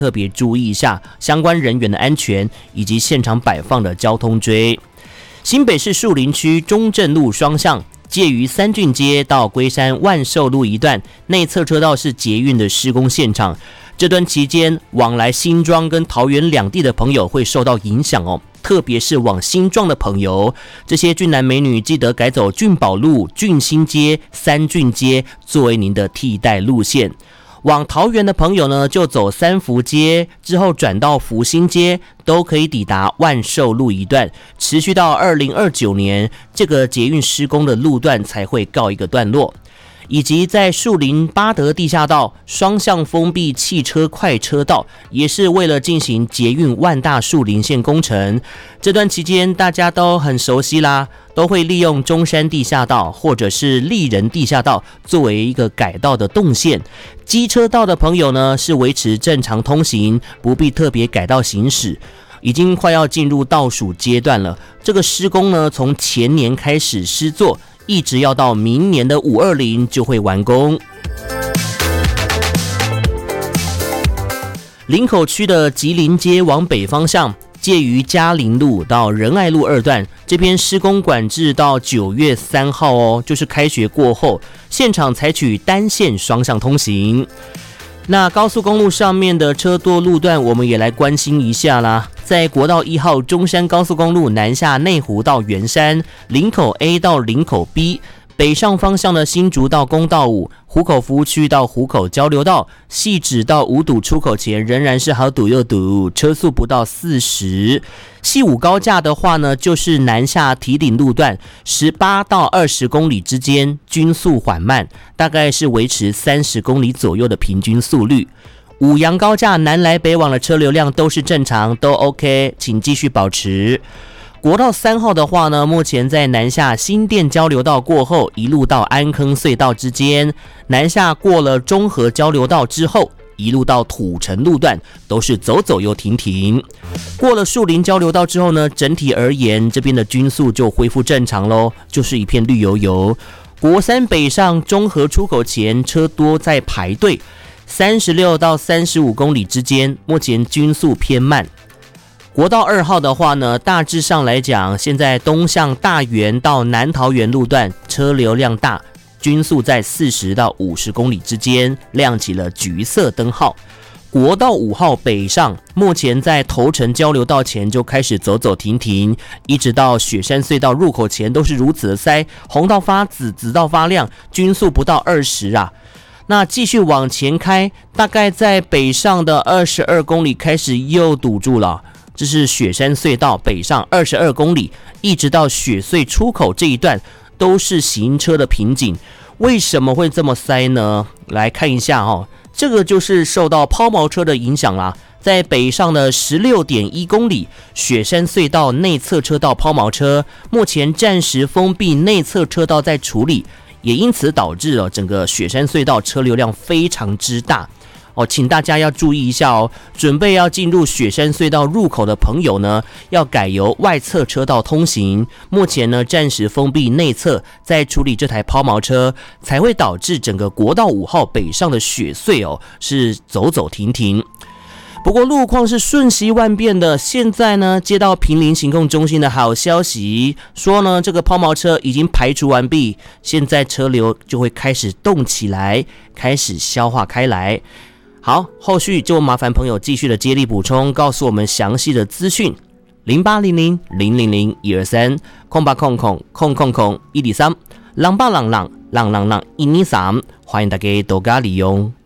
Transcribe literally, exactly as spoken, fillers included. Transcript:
特别注意一下相关人员的安全以及现场摆放的交通锥。新北市树林区中正路双向介于三郡街到龟山万寿路一段内侧车道是捷运的施工现场，这段期间往来新庄跟桃园两地的朋友会受到影响哦，特别是往新庄的朋友，这些俊男美女记得改走俊宝路、俊新街、三郡街作为您的替代路线。往桃园的朋友呢，就走三福街，之后转到福兴街，都可以抵达万寿路一段，持续到二零二九年，这个捷运施工的路段才会告一个段落。以及在树林八德地下道双向封闭汽车快车道，也是为了进行捷运万大树林线工程。这段期间大家都很熟悉啦，都会利用中山地下道或者是立人地下道作为一个改道的动线。机车道的朋友呢，是维持正常通行，不必特别改道行驶。已经快要进入倒数阶段了，这个施工呢，从前年开始施作，一直要到明年的五二零就会完工。林口区的吉林街往北方向，介于嘉林路到仁爱路二段，这边施工管制到九月三号哦，就是开学过后，现场采取单线双向通行。那高速公路上面的车多路段，我们也来关心一下啦。在国道一号中山高速公路南下内湖到圆山，林口 A 到林口 B， 北上方向的新竹到公道五，湖口服务区到湖口交流道，汐止到五堵出口前仍然是好堵又堵，车速不到四十。汐五高架的话呢，就是南下堤顶路段十八到二十公里之间，均速缓慢，大概是维持三十公里左右的平均速率。五杨高架南来北往的车流量都是正常，都 OK， 请继续保持。国道三号的话呢，目前在南下新店交流道过后，一路到安坑隧道之间，南下过了中和交流道之后，一路到土城路段都是走走又停停。过了树林交流道之后呢，整体而言这边的均速就恢复正常咯，就是一片绿油油。国三北上中和出口前车多在排队，三十六到三十五公里之间，目前均速偏慢。国道二号的话呢，大致上来讲，现在东向大园到南桃园路段车流量大，均速在四十到五十公里之间，亮起了橘色灯号。国道五号北上，目前在头城交流道前就开始走走停停，一直到雪山隧道入口前都是如此的塞，红到发紫，紫到发亮，均速不到二十啊。那继续往前开，大概在北上的二十二公里开始又堵住了。这是雪山隧道北上二十二公里，一直到雪隧出口这一段都是行车的瓶颈。为什么会这么塞呢？来看一下哦，这个就是受到抛锚车的影响啦。在北上的 十六点一公里，雪山隧道内侧车道抛锚车，目前暂时封闭内侧车道在处理，也因此导致了整个雪山隧道车流量非常之大。哦，请大家要注意一下哦，准备要进入雪山隧道入口的朋友呢，要改由外侧车道通行。目前呢，暂时封闭内侧，在处理这台抛锚车，才会导致整个国道五号北上的雪隧哦，是走走停停。不过路况是瞬息万变的，现在呢，接到坪林行控中心的好消息，说呢，这个抛锚车已经排除完毕，现在车流就会开始动起来，开始消化开来。好，后续就麻烦朋友继续的接力补充，告诉我们详细的资讯。零八零零零零零一二三空八空空空空空一二三，朗八朗朗朗朗朗一二三，欢迎大家多加利用。